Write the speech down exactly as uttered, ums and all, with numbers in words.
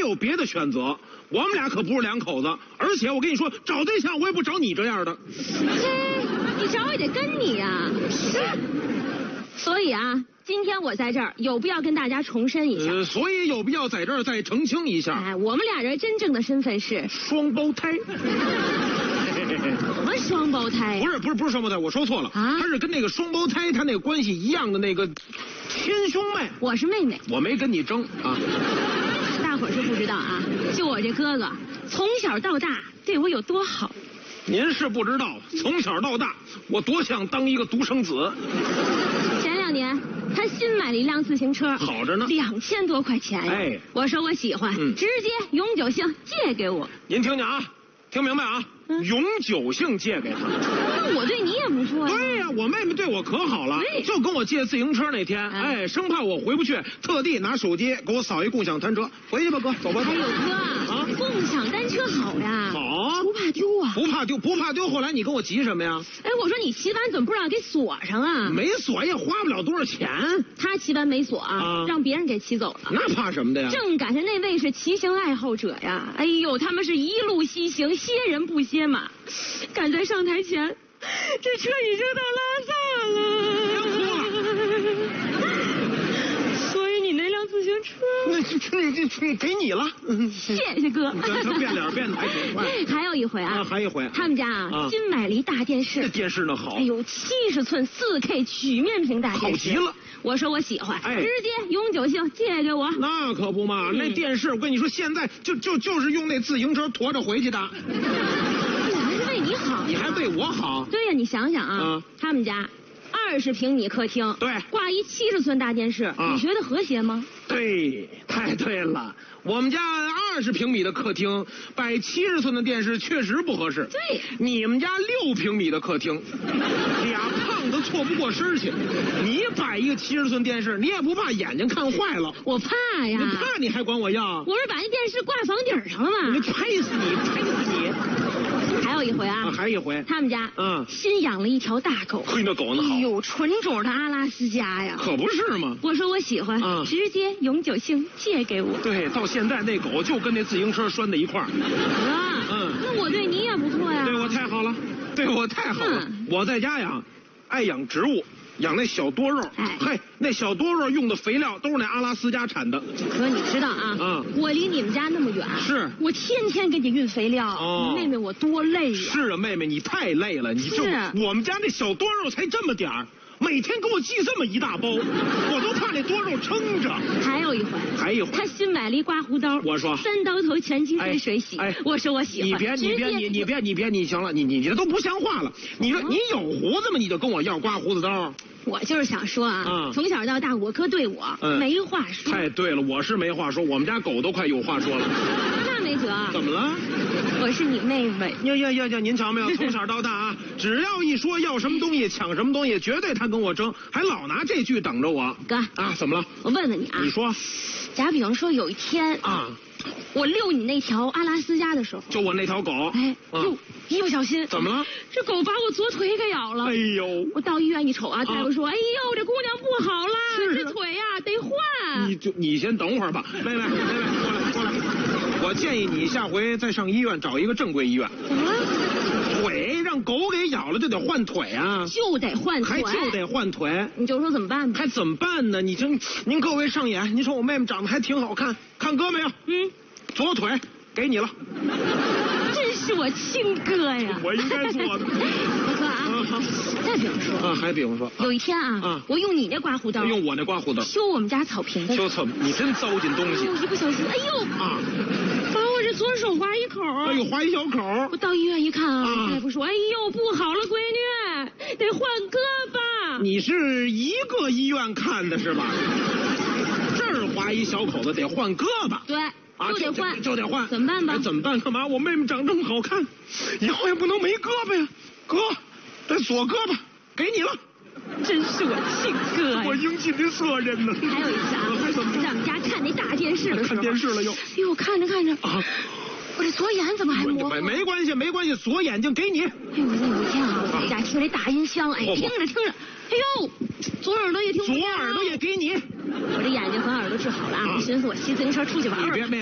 有别的选择。我们俩可不是两口子，而且我跟你说，找对象我也不找你这样的。 嘿，你找也得跟你呀、啊。所以啊，今天我在这儿有必要跟大家重申一下。 呃，所以有必要在这儿再澄清一下。 哎，我们俩人真正的身份是双胞胎。 什么双胞胎？ 不是不是不是双胞胎，我说错了啊，他是跟那个双胞胎他那个关系一样的那个亲兄妹。 我是妹妹， 我没跟你争啊。 大伙儿是不知道啊，就我这哥哥从小到大对我有多好。 您是不知道，从小到大我多想当一个独生子。 前两年他新买了一辆自行车， 好着呢， 两千多块钱。 哎， 我说我喜欢，嗯、直接永久性借给我。 您听听啊，听明白啊？嗯、永久性借给他。 那我对你也不错呀、啊。 对呀、啊，我妹妹对我可好了，就跟我借自行车那天，哎，哎生怕我回不去，特地拿手机给我扫一共享单车，回去吧哥，走吧。 还有哥啊，共享单车好呀， 好， 不怕丢啊， 不怕丢，不怕丢。后来你跟我急什么呀？ 哎，我说你骑完怎么不知道给锁上啊？ 没锁也花不了多少钱。 他骑完没锁啊，啊让别人给骑走了。 那怕什么的呀？ 正赶上那位是骑行爱好者呀，哎呦，他们是一路西行，歇人不歇马。赶在上台前，这车已经到拉萨了。所以你那辆自行车， 那这这这给你了。 谢谢哥。 他变脸变得还挺快。 还有一回啊， 啊还一回， 他们家啊, 啊新买了一大电视。 这电视呢好。 哎呦，七十寸四 K 曲面屏大电视， 好极了。 我说我喜欢， 哎， 直接永久性借给我。 那可不嘛，嗯、那电视我跟你说，现在就就就是用那自行车驮着回去的。 我还是为你好， 你还为我好。 对呀、啊，你想想啊，嗯、他们家二十平米客厅， 对， 挂一七十寸大电视，啊、你觉得和谐吗？ 对，太对了。我们家二十平米的客厅摆七十寸的电视确实不合适。 对， 你们家六平米的客厅，俩胖子错不过身去。你摆一个七十寸电视，你也不怕眼睛看坏了？ 我怕呀！ 你怕你还管我要？ 我是把那电视挂房顶上了嘛。 你拍死你，拍死你！ 还有一回啊， 啊还一回， 他们家嗯新养了一条大狗。 嘿，那狗呢好？ 哎呦，纯种的阿拉斯加呀！ 可不是吗？ 我说我喜欢，嗯、直接永久性借给我。 对，到现在那狗就跟那自行车拴在一块儿。 啊，嗯，那我对你也不错呀。 对我太好了，对我太好了。嗯、我在家养，爱养植物。养那小多肉，哎，嘿，那小多肉用的肥料都是那阿拉斯加产的。 哥，你知道啊？嗯，我离你们家那么远， 是我天天给你运肥料。哦，妹妹我多累呀！ 是啊，妹妹你太累了，你就我们家那小多肉才这么点儿，每天给我寄这么一大包，我都怕那多肉撑着。 还有一回， 还一回， 他新买了一刮胡刀， 我说三刀头全清水水洗，哎，我说我喜欢。 你别你别你你别你别你行了，你你你这都不像话了。你说你有胡子吗？你就跟我要刮胡子刀？ 我就是想说啊，嗯、从小到大我哥对我、嗯、没话说。 太对了，我是没话说，我们家狗都快有话说了。 那没辙。 怎么了？ 我是你妹妹。 呀呀呀呀！您瞧没有？从小到大啊，只要一说要什么东西、抢什么东西，绝对他跟我争，还老拿这句等着我。 哥啊，怎么了？ 我问问你啊， 你说， 假比方说有一天啊。 我遛你那条阿拉斯加的时候， 就我那条狗， 哎，哟，一不小心， 怎么了？ 这狗把我左腿给咬了。 哎呦！ 我到医院一瞅啊，大夫说，哎呦，这姑娘不好了， 是这腿呀得换。 你就你先等会儿吧，妹妹，妹妹，过来过来，我建议你下回再上医院找一个正规医院。 怎么了？ 腿让狗给咬了就得换腿啊， 就得换腿， 还就得换腿。 你就说怎么办吧？ 还怎么办呢？你听，您各位上眼，您说我妹妹长得还挺好看，看哥没有？ 嗯。 左腿给你了， 真是我亲哥呀！ 我应该做的。 哥啊，再比方说啊，还比方说， 有一天啊，啊我用你那刮胡刀， 用我那刮胡刀修我们家草坪的， 修草，你真糟践东西。 哎呦，一不小心，哎呦啊，把我这左手划一口， 哎呦，划一小口。 我到医院一看啊，大夫说，哎呦，不好了，闺女，得换胳膊。 你是一个医院看的是吧？这儿划一小口子得换胳膊。 对。 啊， 就得换， 就得换， 怎么办吧？ 哎、怎么办？干嘛？我妹妹长这么好看，以后也不能没胳膊呀。哥，这左胳膊给你了， 真是我亲哥呀！ 我应尽的责任呢。 还有一次啊， 还怎么？ 在我们家看那大电视的时候， 看电视了又。 哟，看着看着啊，我这左眼怎么还模糊？ 没关系，没关系，左眼睛给你。哎呦，那有一天啊，我们家听这大音箱，哎，听着听着，哎呦，左耳朵也听， 左耳朵也给你。 我这眼睛和耳朵治好了啊！我寻思我骑自行车出去玩。 你别没。